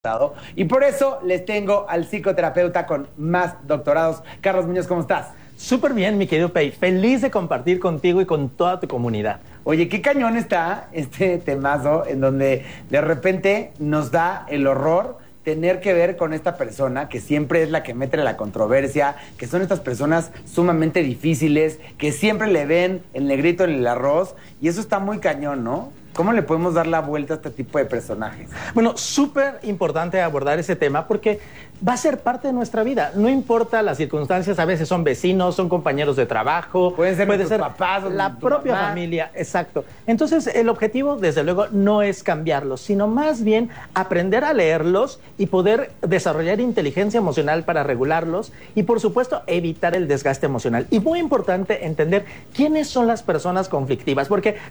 Y por eso les tengo al psicoterapeuta con más doctorados. Carlos Muñoz, ¿cómo estás? Súper bien, mi querido Pei. Feliz de compartir contigo y con toda tu comunidad. Oye, qué cañón está este temazo en donde de repente nos da el horror tener que ver con esta persona que siempre es la que mete la controversia, que son estas personas sumamente difíciles, que siempre le ven el negrito en el arroz, y eso está muy cañón, ¿no? ¿Cómo le podemos dar la vuelta a este tipo de personajes? Bueno, súper importante abordar ese tema porque va a ser parte de nuestra vida. No importa las circunstancias, a veces son vecinos, son compañeros de trabajo. Puede ser papás, la propia mamá. familia, exacto. Entonces, el objetivo, desde luego, no es cambiarlos, sino más bien aprender a leerlos y poder desarrollar inteligencia emocional para regularlos y, por supuesto, evitar el desgaste emocional. Y muy importante entender quiénes son las personas conflictivas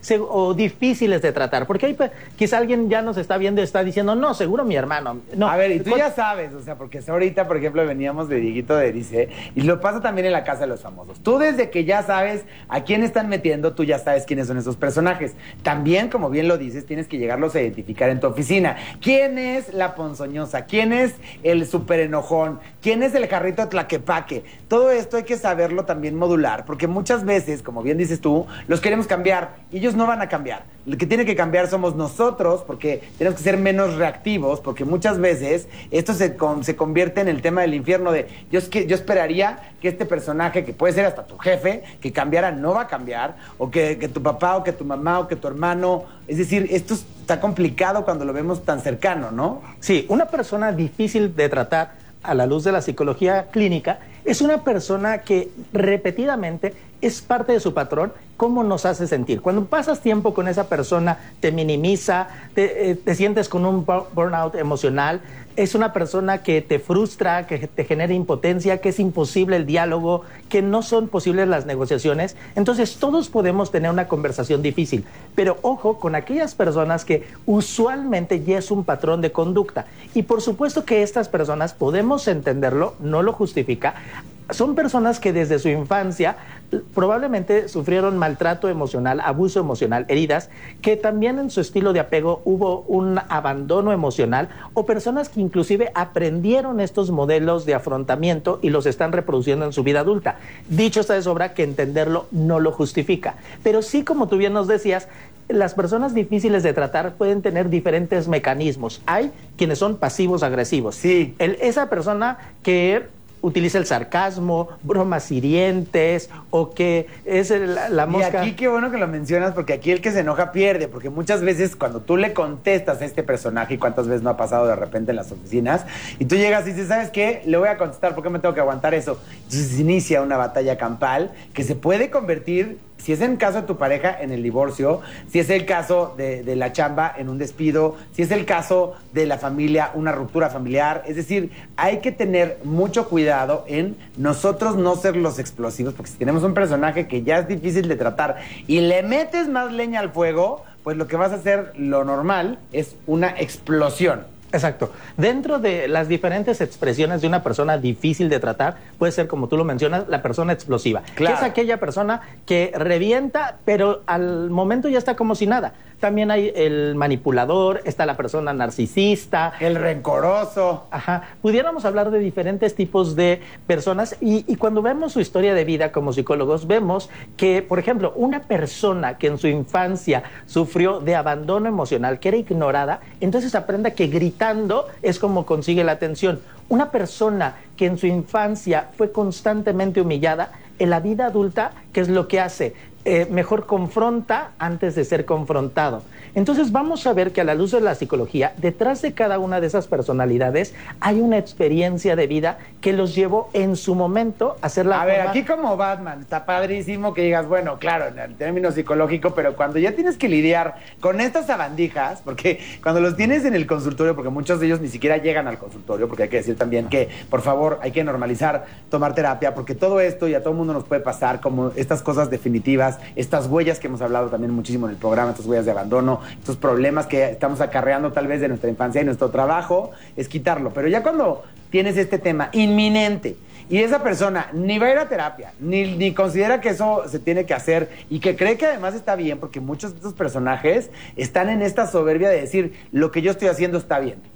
o difíciles de tratar, porque ahí quizá alguien ya nos está viendo y está diciendo, no, seguro mi hermano. No. A ver, y tú ya sabes, o sea, porque ahorita, por ejemplo, veníamos de Dieguito de Erice, y lo pasa también en la Casa de los Famosos. Tú desde que ya sabes a quién están metiendo, tú ya sabes quiénes son esos personajes. También, como bien lo dices, tienes que llegarlos a identificar en tu oficina. ¿Quién es la ponzoñosa? ¿Quién es el súper enojón? ¿Quién es el jarrito de tlaquepaque? Todo esto hay que saberlo también modular, porque muchas veces, como bien dices tú, los queremos cambiar, y ellos no van a cambiar. Lo que tiene que cambiar somos nosotros, porque tenemos que ser menos reactivos, porque muchas veces esto se convierte en el tema del infierno de yo esperaría que este personaje, que puede ser hasta tu jefe, que cambiara, no va a cambiar, o que tu papá, o que tu mamá, o que tu hermano. Es decir, esto está complicado cuando lo vemos tan cercano, ¿no? Sí, una persona difícil de tratar a la luz de la psicología clínica es una persona que repetidamente es parte de su patrón, cómo nos hace sentir. Cuando pasas tiempo con esa persona, te minimiza, te sientes con un burnout emocional, es una persona que te frustra, que te genera impotencia, que es imposible el diálogo, que no son posibles las negociaciones. Entonces, todos podemos tener una conversación difícil, pero ojo con aquellas personas que usualmente ya es un patrón de conducta. Y por supuesto que estas personas podemos entenderlo, no lo justifica. Son personas que desde su infancia probablemente sufrieron maltrato emocional, abuso emocional, heridas, que también en su estilo de apego hubo un abandono emocional, o personas que inclusive aprendieron estos modelos de afrontamiento y los están reproduciendo en su vida adulta. Dicho está de sobra que entenderlo no lo justifica. Pero sí, como tú bien nos decías, las personas difíciles de tratar pueden tener diferentes mecanismos. Hay quienes son pasivos agresivos. Sí. Esa persona que utiliza el sarcasmo, bromas hirientes, o que es la mosca. Y aquí qué bueno que lo mencionas, porque aquí el que se enoja pierde, porque muchas veces cuando tú le contestas a este personaje, y cuántas veces no ha pasado de repente en las oficinas, y tú llegas y dices, ¿sabes qué? Le voy a contestar, ¿por qué me tengo que aguantar eso? Entonces inicia una batalla campal que se puede convertir, si es el caso de tu pareja, en el divorcio, si es el caso de la chamba, en un despido, si es el caso de la familia, una ruptura familiar. Es decir, hay que tener mucho cuidado en nosotros no ser los explosivos, porque si tenemos un personaje que ya es difícil de tratar y le metes más leña al fuego, pues lo que vas a hacer, lo normal, es una explosión. Exacto. Dentro de las diferentes expresiones de una persona difícil de tratar, puede ser, como tú lo mencionas, la persona explosiva. Claro. Que es aquella persona que revienta, pero al momento ya está como si nada. También hay el manipulador, está la persona narcisista. El rencoroso. Ajá. Pudiéramos hablar de diferentes tipos de personas y cuando vemos su historia de vida como psicólogos, vemos que, por ejemplo, una persona que en su infancia sufrió de abandono emocional, que era ignorada, entonces aprende que gritando es como consigue la atención. Una persona que en su infancia fue constantemente humillada, en la vida adulta, ¿qué es lo que hace? Mejor confronta antes de ser confrontado. Entonces vamos a ver que a la luz de la psicología, detrás de cada una de esas personalidades hay una experiencia de vida que los llevó en su momento a ser la A ver, aquí como Batman, está padrísimo que digas, bueno, claro, en el término psicológico, pero cuando ya tienes que lidiar con estas sabandijas, porque cuando los tienes en el consultorio, porque muchos de ellos ni siquiera llegan al consultorio, porque hay que decir también que, por favor, hay que normalizar tomar terapia, porque todo esto y a todo el mundo nos puede pasar, como estas cosas definitivas, estas huellas que hemos hablado también muchísimo en el programa, estas huellas de abandono, estos problemas que estamos acarreando tal vez de nuestra infancia, y nuestro trabajo es quitarlo. Pero ya cuando tienes este tema inminente y esa persona ni va a ir a terapia, ni considera que eso se tiene que hacer y que cree que además está bien, porque muchos de estos personajes están en esta soberbia de decir lo que yo estoy haciendo está bien.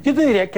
Yo te diría que